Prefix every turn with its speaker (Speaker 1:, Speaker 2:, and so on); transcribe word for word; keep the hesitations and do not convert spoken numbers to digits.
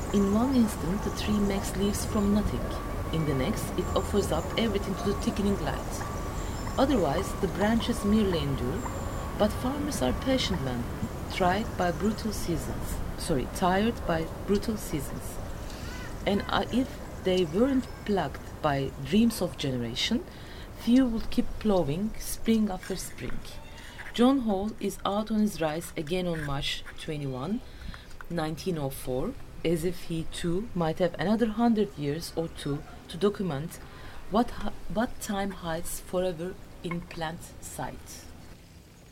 Speaker 1: In one instant, the tree makes leaves from nothing. In the next, it offers up everything to the thickening light. Otherwise, the branches merely endure, but farmers are patient men, tried by brutal seasons. Sorry, tired by brutal seasons. And uh, if they weren't plagued by dreams of generation, few would keep plowing spring after spring. John Hall is out on his rise again on March twenty-first, nineteen oh four, as if he too might have another hundred years or two to document what, what time hides forever in plant sight.